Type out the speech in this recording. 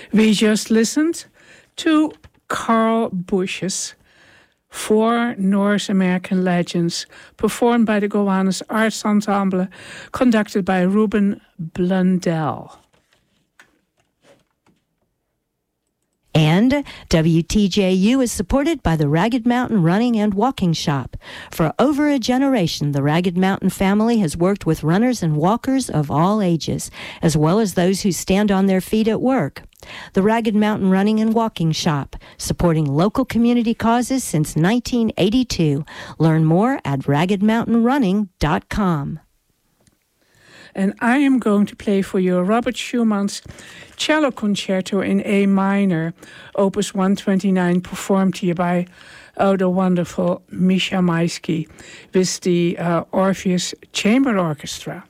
We just listened to Carl Busch's 4 North American Legends, performed by the Gowanus Arts Ensemble, conducted by Ruben Blundell. And WTJU is supported by the Ragged Mountain Running and Walking Shop. For over a generation, the Ragged Mountain family has worked with runners and walkers of all ages, as well as those who stand on their feet at work. The Ragged Mountain Running and Walking Shop, supporting local community causes since 1982. Learn more at raggedmountainrunning.com. And I am going to play for you Robert Schumann's Cello Concerto in A minor, Opus 129, performed here by the wonderful Misha Maisky with the Orpheus Chamber Orchestra.